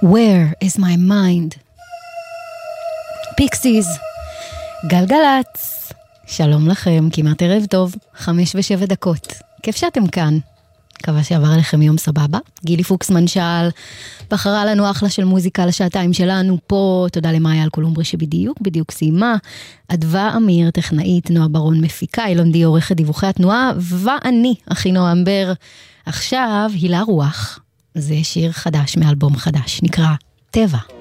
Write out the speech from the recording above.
Where is my mind? פיקסיז, גלגלץ, שלום לכם, כמעט ערב טוב, 5:07. כיף שאתם כאן. מקווה שעבר עליכם יום סבבה. גילי פוקסמן שאל, בחרה לנו אחלה של מוזיקה לשעתיים שלנו פה, תודה למאיה על קולומברי שבדיוק סיימה, אדווה אמיר, טכנאית, נועה ברון מפיקה, אילון די עורכת דיווחי התנועה, ואני, אחינוע אמבר. עכשיו, הילה רוח, זה שיר חדש מאלבום חדש, נקרא טבע.